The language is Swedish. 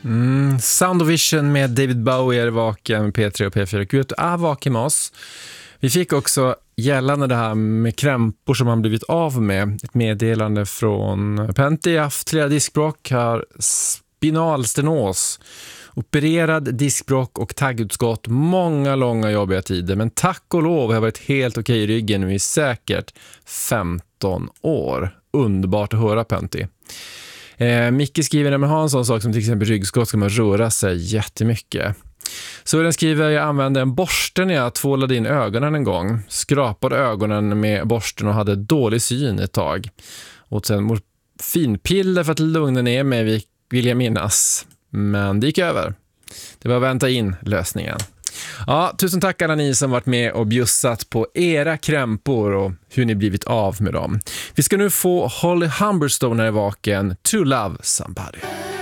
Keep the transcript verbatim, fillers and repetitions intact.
Mm, Sound of Vision med David Bowie är vaken, P tre och P fyra. Gud, är vaken med oss. Vi fick också gällande det här med krämpor som han blivit av med. Ett meddelande från Pentti. Haft flera diskbråck, har spinalstenos, opererad diskbråck och taggutskott. Många långa jobbiga tider. Men tack och lov har jag varit helt okej i ryggen nu i säkert femton år. Underbart att höra, Pentti. Eh, Micke skriver när man har en sån sak som till exempel ryggskott ska man röra sig jättemycket. Så den skriver jag använde en borste när jag tvålade in ögonen en gång. Skrapade ögonen med borsten och hade dålig syn ett tag. Och sen morfinpiller för att lugna ner mig, vill jag minnas. Men det gick över. Det var att vänta in lösningen. Ja, tusen tack alla ni som varit med och bjussat på era krämpor och hur ni blivit av med dem. Vi ska nu få Holly Humberstone här i vaken, To Love Somebody.